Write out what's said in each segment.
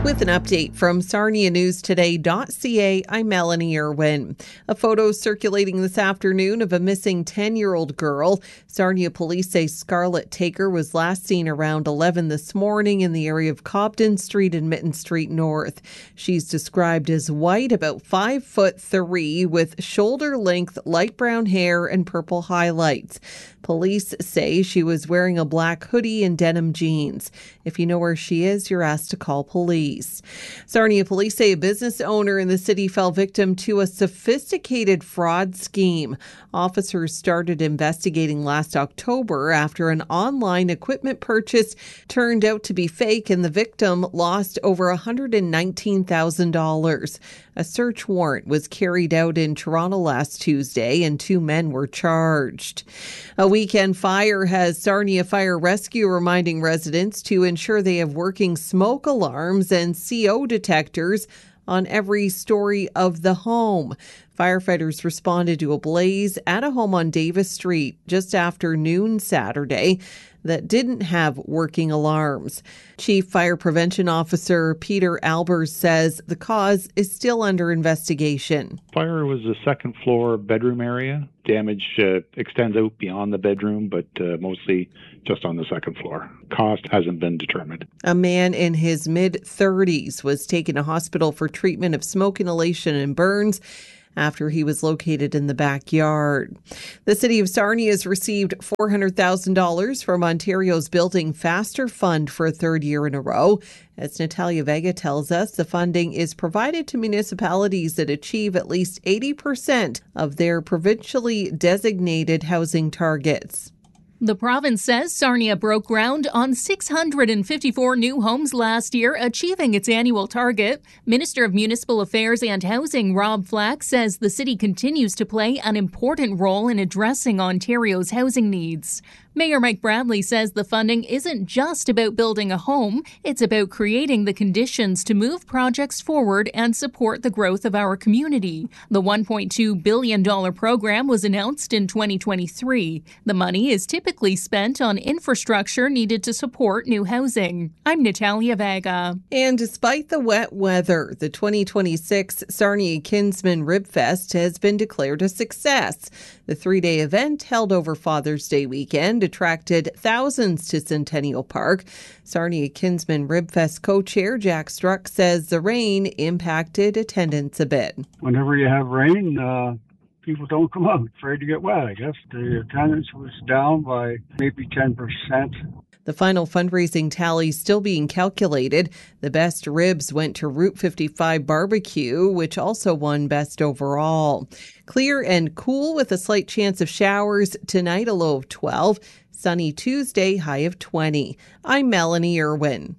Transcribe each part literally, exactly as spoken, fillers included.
With an update from Sarnia News Today dot C A, I'm Melanie Irwin. A photo circulating this afternoon of a missing ten-year-old girl. Sarnia police say Scarlett Taker was last seen around eleven this morning in the area of Cobden Street and Mitten Street North. She's described as white, about five foot three, with shoulder-length light brown hair and purple highlights. Police say she was wearing a black hoodie and denim jeans. If you know where she is, you're asked to call police. Sarnia police say a business owner in the city fell victim to a sophisticated fraud scheme. Officers started investigating last October after an online equipment purchase turned out to be fake and the victim lost over one hundred nineteen thousand dollars. A search warrant was carried out in Toronto last Tuesday and two men were charged. A weekend fire has Sarnia Fire Rescue reminding residents to ensure they have working smoke alarms and C O detectors on every story of the home. Firefighters responded to a blaze at a home on Davis Street just after noon Saturday that didn't have working alarms. Chief Fire Prevention Officer Peter Albers says the cause is still under investigation. Fire was a second floor bedroom area. Damage uh, extends out beyond the bedroom, but uh, mostly just on the second floor. Cost hasn't been determined. A man in his mid-thirties was taken to hospital for treatment of smoke inhalation and burns after he was located in the backyard. The City of Sarnia has received four hundred thousand dollars from Ontario's Building Faster Fund for a third year in a row. As Natalia Vega tells us, the funding is provided to municipalities that achieve at least eighty percent of their provincially designated housing targets. The province says Sarnia broke ground on six hundred fifty-four new homes last year, achieving its annual target. Minister of Municipal Affairs and Housing Rob Flack says the city continues to play an important role in addressing Ontario's housing needs. Mayor Mike Bradley says the funding isn't just about building a home, it's about creating the conditions to move projects forward and support the growth of our community. The one point two billion dollars program was announced in twenty twenty-three. The money is typically spent on infrastructure needed to support new housing. I'm Natalia Vega. And despite the wet weather, the twenty twenty-six Sarnia Kinsman Rib Fest has been declared a success. The three-day event, held over Father's Day weekend, attracted thousands to Centennial Park. Sarnia Kinsman Rib Fest co-chair Jack Struck says the rain impacted attendance a bit. Whenever you have rain, uh, people don't come out, afraid to get wet, I guess. The attendance was down by maybe ten percent. The final fundraising tally still being calculated. The best ribs went to Route fifty-five Barbecue, which also won best overall. Clear and cool with a slight chance of showers tonight, a low of twelve. Sunny Tuesday, high of twenty. I'm Melanie Irwin.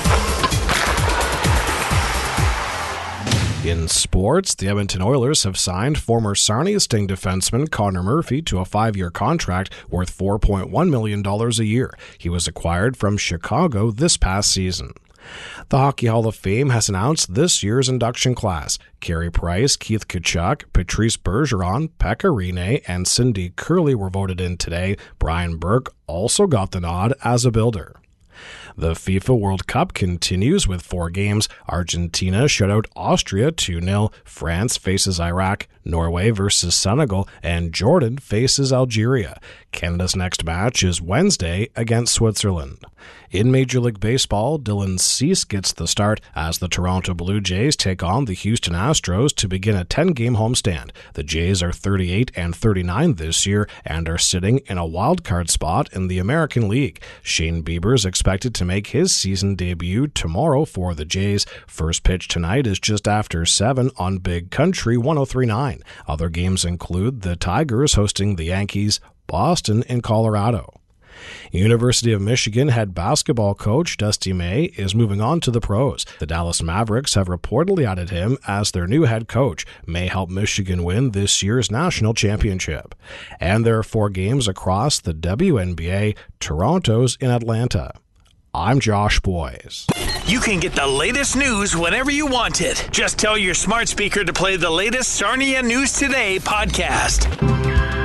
In sports, the Edmonton Oilers have signed former Sarnia Sting defenseman Connor Murphy to a five-year contract worth four point one million dollars a year. He was acquired from Chicago this past season. The Hockey Hall of Fame has announced this year's induction class. Carey Price, Keith Tkachuk, Patrice Bergeron, Pekka Rinne, and Cindy Curley were voted in today. Brian Burke also got the nod as a builder. The FIFA World Cup continues with four games. Argentina shut out Austria two nil. France faces Iraq. Norway versus Senegal. And Jordan faces Algeria. Canada's next match is Wednesday against Switzerland. In Major League Baseball, Dylan Cease gets the start as the Toronto Blue Jays take on the Houston Astros to begin a ten-game homestand. The Jays are thirty-eight and thirty-nine this year and are sitting in a wild card spot in the American League. Shane Bieber is expected to make his season debut tomorrow for the Jays. First pitch tonight is just after seven on Big Country one oh three point nine. Other games include the Tigers hosting the Yankees, Boston in Colorado. University of Michigan head basketball coach Dusty May is moving on to the pros. The Dallas Mavericks have reportedly added him as their new head coach. May helped Michigan win this year's national championship. And there are four games across the W N B A. Toronto's in Atlanta. I'm Josh Boyes. You can get the latest news whenever you want it. Just tell your smart speaker to play the latest Sarnia News Today podcast.